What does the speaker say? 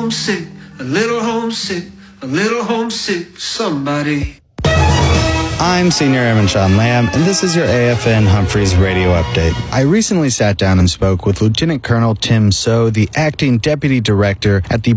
homesick, a little homesick, a little homesick for somebody. I'm Senior Airman Sean Lamb, and this is your AFN Humphreys radio update. I recently sat down and spoke with Lieutenant Colonel Tim So, the acting deputy director at the